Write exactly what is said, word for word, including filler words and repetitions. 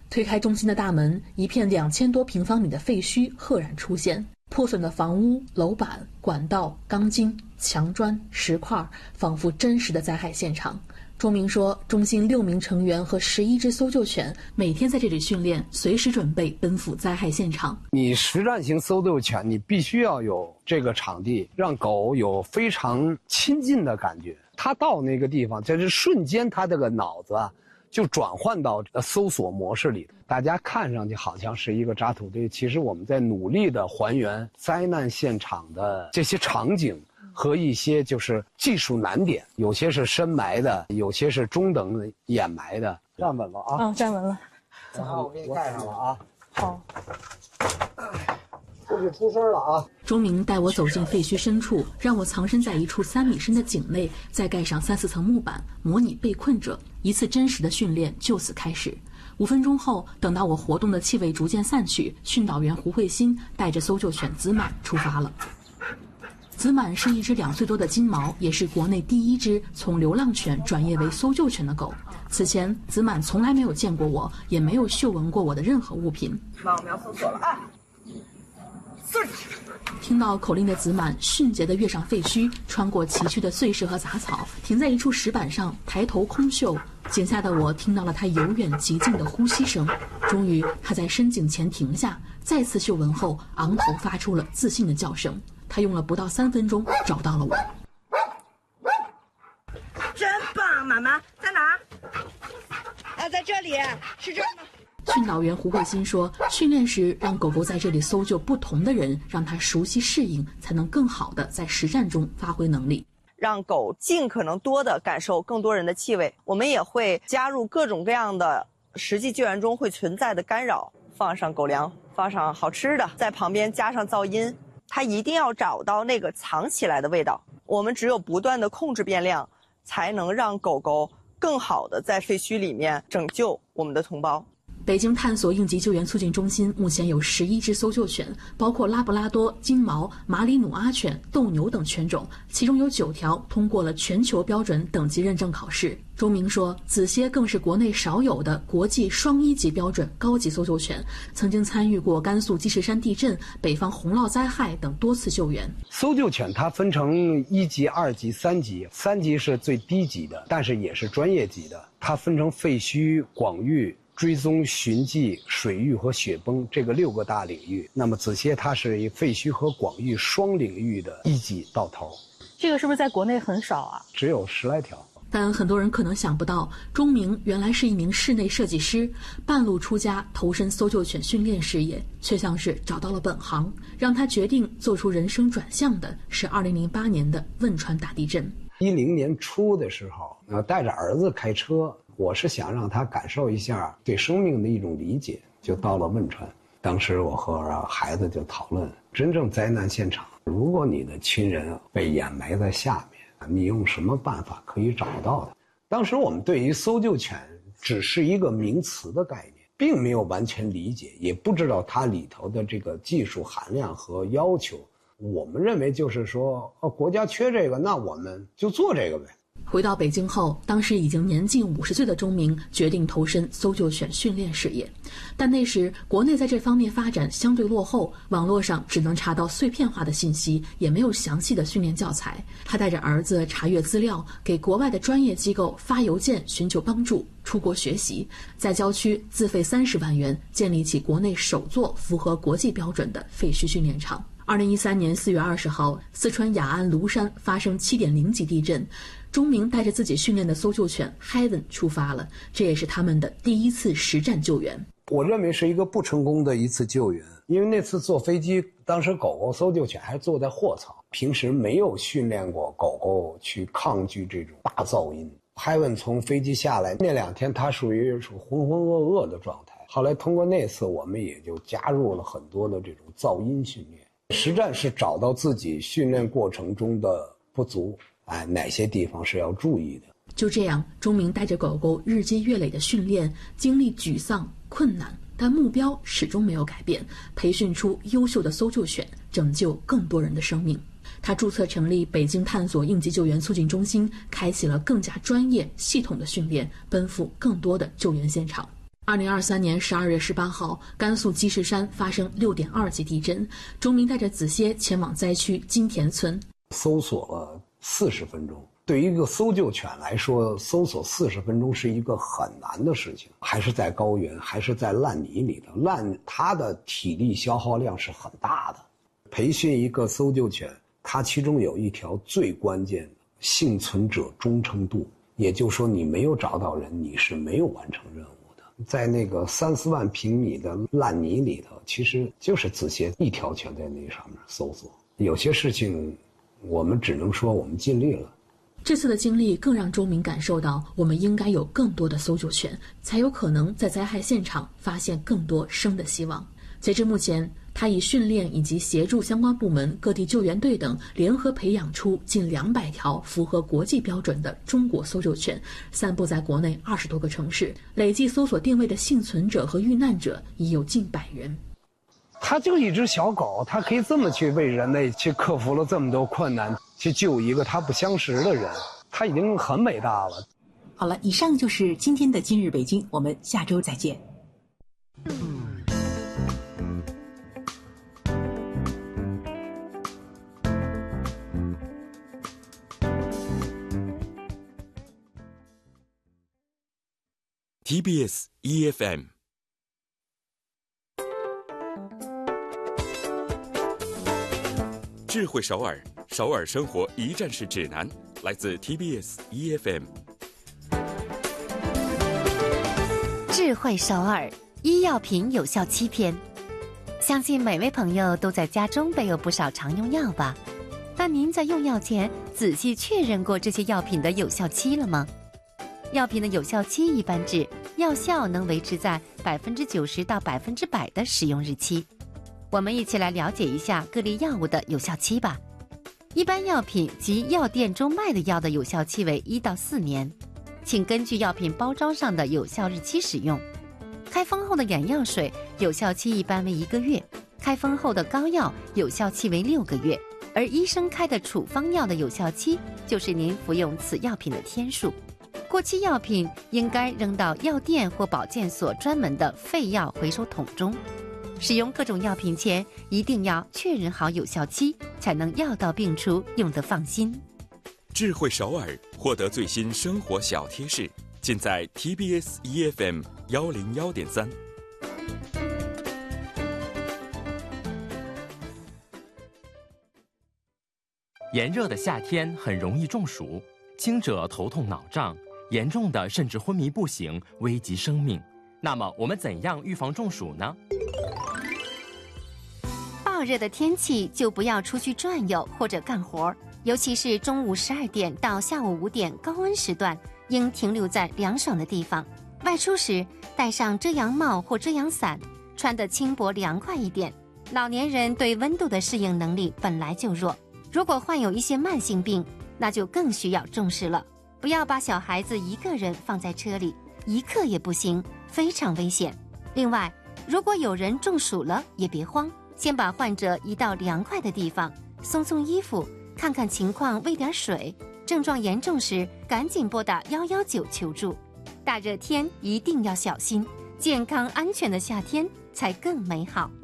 推开中心的大门，一片两千多平方米的废墟赫然出现。破损的房屋、楼板、管道、钢筋、墙砖、石块，仿佛真实的灾害现场。钟明说，中心六名成员和十一只搜救犬每天在这里训练，随时准备奔赴灾害现场。 你实战型搜救犬，你必须要有这个场地，让狗有非常亲近的感觉。它到那个地方，在这瞬间，它这个脑子啊，就转换到搜索模式里。大家看上去好像是一个渣土堆，其实我们在努力的还原灾难现场的这些场景和一些就是技术难点，有些是深埋的，有些是中等掩埋的。站稳了啊！ 嗯，站稳了。 好，我给你盖上了啊。 好。 出去出声了啊！ 钟明带我走进废墟深处，让我藏身在一处三米深的井内，再盖上三四层木板，模拟被困者。一次真实的训练就此开始。五分钟后，等到我活动的气味逐渐散去，训导员胡慧欣带着搜救犬子满出发了。子满是一只两岁多的金毛，也是国内第一只从流浪犬转业为搜救犬的狗。此前，子满从来没有见过我，也没有嗅闻过我的任何物品。 妈，我们要搜索了啊！ 听到口令的子满迅捷地跃上废墟，穿过崎岖的碎石和杂草，停在一处石板上，抬头空嗅。井下的我听到了他由远及近的呼吸声。终于，他在深井前停下，再次嗅闻后，昂头发出了自信的叫声。他用了不到三分钟找到了我。 真棒，妈妈在哪儿？啊，在这里，是这儿吗？ 训导员胡慧欣说，训练时让狗狗在这里搜救不同的人，让它熟悉适应，才能更好地在实战中发挥能力。 让狗尽可能多地感受更多人的气味。我们也会加入各种各样的实际救援中会存在的干扰，放上狗粮，放上好吃的，在旁边加上噪音，它一定要找到那个藏起来的味道。我们只有不断地控制变量，才能让狗狗更好地在废墟里面拯救我们的同胞。 北京探索应急救援促进中心目前有十一只搜救犬，包括拉布拉多、金毛、马里努阿犬、斗牛等犬种，其中有九条通过了全球标准等级认证考试。钟明说，此些更是国内少有的国际双一级标准高级搜救犬，曾经参与过甘肃积石山地震、北方洪涝灾害等多次救援。 搜救犬它分成一级、二级、三级，三级是最低级的，但是也是专业级的。它分成废墟、广域、追踪、寻迹、水域和雪崩这个六个大领域。那么子歇它是一废墟和广域双领域的一级到头。 这个是不是在国内很少啊？ 只有十来条。 但很多人可能想不到，钟明原来是一名室内设计师，半路出家投身搜救犬训练事业，却像是找到了本行。让他决定做出人生转向的是二零零八年的汶川大地震。 一零年初的时候，呃，带着儿子开车，我是想让他感受一下对生命的一种理解，就到了汶川。当时我和孩子就讨论，真正灾难现场，如果你的亲人被掩埋在下面，你用什么办法可以找到它？当时我们对于搜救犬只是一个名词的概念，并没有完全理解，也不知道它里头的这个技术含量和要求。我们认为就是说，哦，国家缺这个，那我们就做这个呗。 回到北京后，当时已经年近五十岁的钟明决定投身搜救犬训练事业，但那时国内在这方面发展相对落后，网络上只能查到碎片化的信息，也没有详细的训练教材。他带着儿子查阅资料，给国外的专业机构发邮件寻求帮助，出国学习，在郊区自费三十万元建立起国内首座符合国际标准的废墟训练场。二零一三年四月二十号，四川雅安芦山发生七点零级地震，钟明带着自己训练的搜救犬 Heaven 出发了，这也是他们的第一次实战救援。 我认为是一个不成功的一次救援，因为那次坐飞机，当时狗狗搜救犬还坐在货槽，平时没有训练过狗狗去抗拒这种大噪音。Heaven 从飞机下来那两天，它属于是浑浑噩噩的状态。后来通过那次，我们也就加入了很多的这种噪音训练。实战是找到自己训练过程中的不足，哎，哪些地方是要注意的。 就这样，钟明带着狗狗日积月累的训练，经历沮丧、困难，但目标始终没有改变，培训出优秀的搜救犬，拯救更多人的生命。他注册成立北京探索应急救援促进中心，开启了更加专业、系统的训练，奔赴更多的救援现场。 二零二三年十二月十八号，甘肃积石山发生六点二级地震，中民带着子歇前往灾区金田村， 搜索了四十分钟。对于一个搜救犬来说，搜索四十分钟是一个很难的事情，还是在高原，还是在烂泥里头，烂它的体力消耗量是很大的。培训一个搜救犬，它其中有一条最关键的幸存者忠诚度，也就是说你没有找到人，你是没有完成任务。在那个三四万平米的烂泥里头，其实就是子歇一条犬在那上面搜索。有些事情我们只能说我们尽力了。 这次的经历更让周明感受到，我们应该有更多的搜救犬，才有可能在灾害现场发现更多生的希望。截至目前，他以训练以及协助相关部门、各地救援队等联合培养出近两百条符合国际标准的中国搜救犬，散布在国内二十多个城市，累计搜索定位的幸存者和遇难者已有近百人。 它就一只小狗，它可以这么去为人类去克服了这么多困难，去救一个它不相识的人，它已经很伟大了。 好了，以上就是今天的今日北京，我们下周再见。 T B S E F M 智慧首尔，首尔生活一站式指南，来自 T B S E F M。 智慧首尔，医药品有效期篇。相信每位朋友都在家中备有不少常用药吧？但您在用药前仔细确认过这些药品的有效期了吗？药品的有效期一般指药效能维持在百分之九十到百分之百的使用日期。我们一起来了解一下各类药物的有效期吧。一般药品及药店中卖的药的有效期为一到四年，请根据药品包装上的有效日期使用。开封后的眼药水有效期一般为一个月，开封后的膏药有效期为六个月，而医生开的处方药的有效期就是您服用此药品的天数。过期药品应该扔到药店或保健所专门的废药回收桶中。使用各种药品前，一定要确认好有效期，才能药到病除，用得放心。 智慧首尔，获得最新生活小贴士，尽在 T B S E F M 幺零幺点三。 炎热的夏天很容易中暑，轻者头痛脑胀，严重的甚至昏迷不醒，危及生命。那么我们怎样预防中暑呢？ 暴热的天气就不要出去转悠或者干活，尤其是中午十二点到下午五点高温时段，应停留在凉爽的地方。外出时戴上遮阳帽或遮阳伞，穿得轻薄凉快一点。老年人对温度的适应能力本来就弱，如果患有一些慢性病，那就更需要重视了。不要把小孩子一个人放在车里，一刻也不行，非常危险。另外，如果有人中暑了，也别慌，先把患者移到凉快的地方，松松衣服，看看情况，喂点水。症状严重时，赶紧拨打一一九求助。大热天一定要小心，健康安全的夏天才更美好。